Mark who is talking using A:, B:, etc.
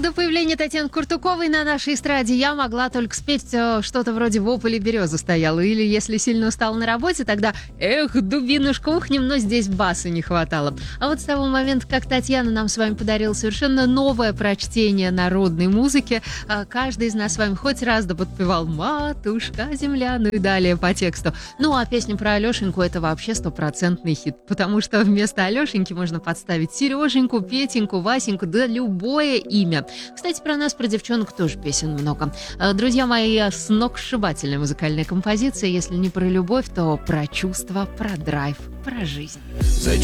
A: До появления Татьяны Куртуковой на нашей эстраде я могла только спеть что-то вроде «Во поле береза стояла». Или, если сильно устала на работе, тогда «Эх, дубинушка, ухнем», но здесь баса не хватало. А вот с того момента, как Татьяна нам с вами подарила совершенно новое прочтение народной музыки, каждый из нас с вами хоть раз да подпевал «Матушка земля», ну и далее по тексту. Ну, а песня про Алешеньку — это вообще стопроцентный хит, потому что вместо Алешеньки можно подставить Сереженьку, Петеньку, Васеньку, да любое имя. Кстати, про нас, про девчонок, тоже песен много. Друзья мои, сногсшибательная музыкальная композиция. Если не про любовь, то про чувства, про драйв, про жизнь.